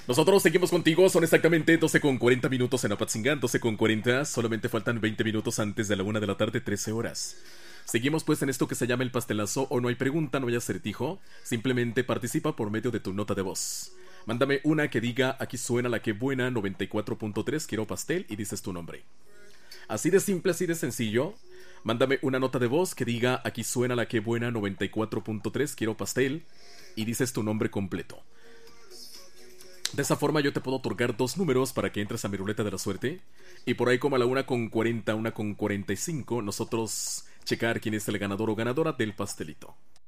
Nosotros seguimos contigo, son exactamente 12 con 40 minutos en Apatzingán, 12 con 40, solamente faltan 20 minutos antes de la 1 de la tarde, 13 horas. Seguimos pues en esto que se llama el pastelazo o no hay pregunta, no hay acertijo, simplemente participa por medio de tu nota de voz. Mándame una que diga, aquí suena la que buena 94.3, quiero pastel y dices tu nombre. Así de simple, así de sencillo. Mándame una nota de voz que diga, aquí suena la que buena 94.3, quiero pastel y dices tu nombre completo. De esa forma yo te puedo otorgar 2 números para que entres a mi ruleta de la suerte. Y por ahí como a la 1:40, 1:45, nosotros checar quién es el ganador o ganadora del pastelito.